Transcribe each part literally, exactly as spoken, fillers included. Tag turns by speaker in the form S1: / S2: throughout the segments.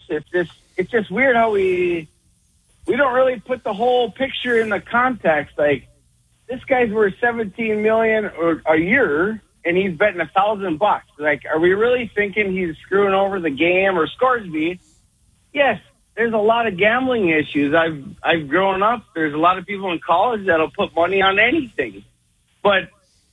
S1: It's just it's just weird how we we don't really put the whole picture in the context. Like, this guy's worth seventeen million dollars or a year, and he's betting a thousand bucks. Like, are we really thinking he's screwing over the game? Or Scoresby? Yes, there's a lot of gambling issues. I've I've grown up. There's a lot of people in college that'll put money on anything, but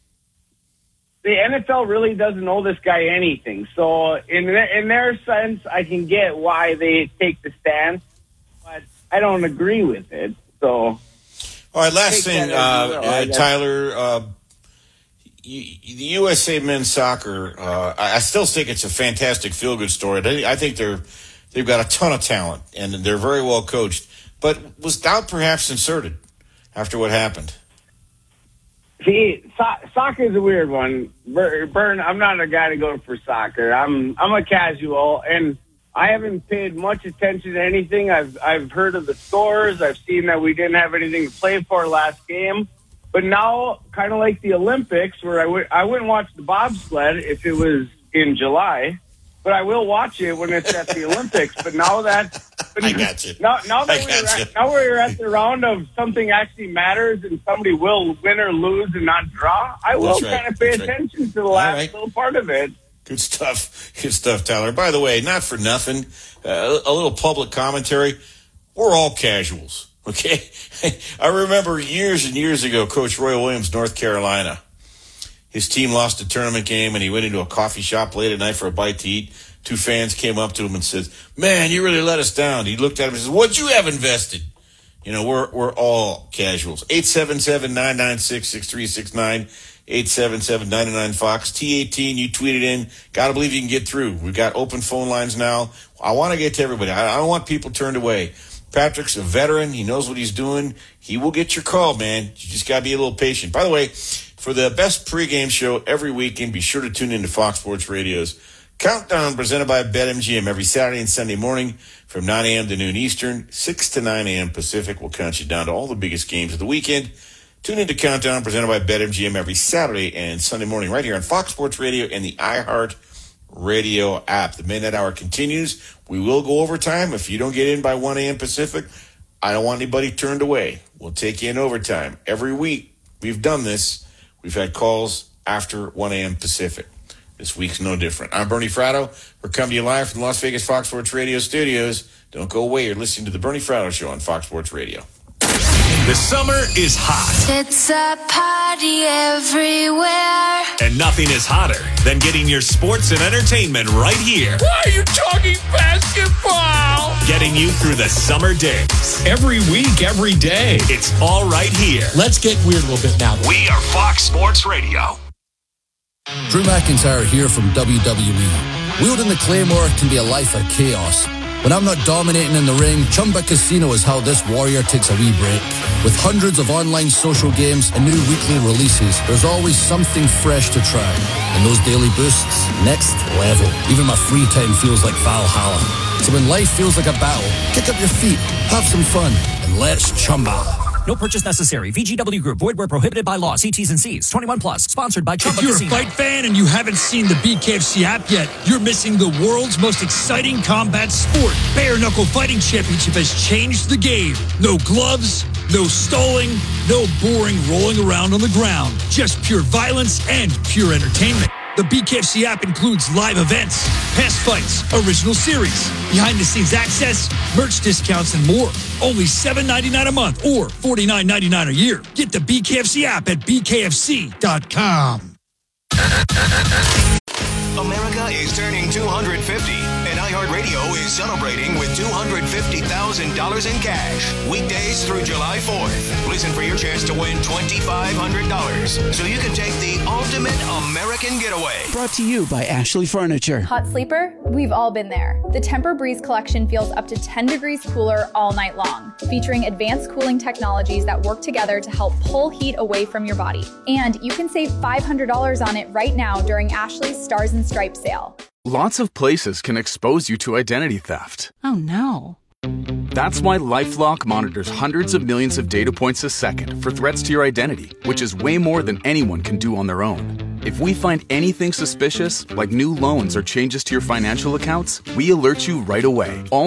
S1: the N F L really doesn't owe this guy anything. So in in their sense, I can get why they take the stance, but I don't agree with it. So,
S2: all right, last thing, uh, uh, Tyler, uh, you, the U S A men's soccer. Uh, I still think it's a fantastic feel-good story. They, I think they're they've got a ton of talent and they're very well coached. But was doubt perhaps inserted after what happened?
S1: See, so- soccer is a weird one. Bern, I'm not a guy to go for soccer. I'm I'm a casual, and I haven't paid much attention to anything. I've I've heard of the scores. I've seen that we didn't have anything to play for last game. But now, kind of like the Olympics, where I, w- I wouldn't watch the bobsled if it was in July, but I will watch it when it's at the Olympics. But now that but
S2: I got you.
S1: Now, now that we're at, now we're at the round of something actually matters and somebody will win or lose and not draw, I will
S2: right.
S1: kind of pay
S2: That's
S1: attention
S2: right.
S1: to the last
S2: right.
S1: little part of it.
S2: Good stuff. Good stuff, Tyler. By the way, not for nothing, uh, a little public commentary. We're all casuals, okay? I remember years and years ago, Coach Roy Williams, North Carolina. His team lost a tournament game, and he went into a coffee shop late at night for a bite to eat. Two fans came up to him and said, "Man, you really let us down." He looked at him and said, "What'd you have invested?" You know, we're we're all casuals. eight seven seven, nine nine six, six three six nine, eight seven seven, nine nine Fox. T eighteen, you tweeted in. Got to believe you can get through. We've got open phone lines now. I want to get to everybody. I, I don't want people turned away. Patrick's a veteran. He knows what he's doing. He will get your call, man. You just got to be a little patient. By the way, for the best pregame show every weekend, be sure to tune into Fox Sports Radio's Countdown, presented by BetMGM, every Saturday and Sunday morning from nine a.m. to noon Eastern, six to nine a.m. Pacific. We'll count you down to all the biggest games of the weekend. Tune into Countdown, presented by BetMGM, every Saturday and Sunday morning right here on Fox Sports Radio and the iHeart Radio app. The Midnight Hour continues. We will go overtime. If you don't get in by one a.m. Pacific, I don't want anybody turned away. We'll take you in overtime. Every week we've done this. We've had calls after one a.m. Pacific. This week's no different. I'm Bernie Fratto. We're coming to you live from the Las Vegas Fox Sports Radio studios. Don't go away. You're listening to the Bernie Fratto Show on Fox Sports Radio.
S3: The summer is hot.
S4: It's a party everywhere.
S3: And nothing is hotter than getting your sports and entertainment right here.
S5: Why are you talking basketball?
S3: Getting you through the summer days.
S5: Every week, every day.
S3: It's all right here.
S5: Let's get weird a little bit now.
S3: We are Fox Sports Radio.
S6: Drew McIntyre here from W W E. Wielding the Claymore can be a life of chaos. When I'm not dominating in the ring, Chumba Casino is how this warrior takes a wee break. With hundreds of online social games and new weekly releases, there's always something fresh to try. And those daily boosts, next level. Even my free time feels like Valhalla. So when life feels like a battle, kick up your feet, have some fun, and let's Chumba.
S7: No purchase necessary. V G W Group. Void where prohibited by law. See T's and C's. twenty-one plus. Sponsored by Chumba
S5: If you're
S7: Casino.
S5: a fight fan and you haven't seen the B K F C app yet, you're missing the world's most exciting combat sport. Bare Knuckle Fighting Championship has changed the game. No gloves, no stalling, no boring rolling around on the ground. Just pure violence and pure entertainment. The B K F C app includes live events, past fights, original series, behind-the-scenes access, merch discounts, and more. Only seven dollars and ninety-nine cents a month or forty-nine ninety-nine a year. Get the B K F C app at B K F C dot com.
S8: America is turning two hundred fifty, and iHeartRadio is celebrating with two hundred fifty thousand dollars in cash. Weekdays through July fourth. Listen for your chance to win two thousand five hundred dollars so you can take the ultimate American getaway.
S9: Brought to you by Ashley Furniture.
S10: Hot sleeper? We've all been there. The Tempur-Breeze collection feels up to ten degrees cooler all night long, featuring advanced cooling technologies that work together to help pull heat away from your body. And you can save five hundred dollars on it right now during Ashley's Stars and Stripes sale.
S11: Lots of places can expose you to identity theft.
S12: Oh no.
S11: That's why LifeLock monitors hundreds of millions of data points a second for threats to your identity, which is way more than anyone can do on their own. If we find anything suspicious, like new loans or changes to your financial accounts, we alert you right away. All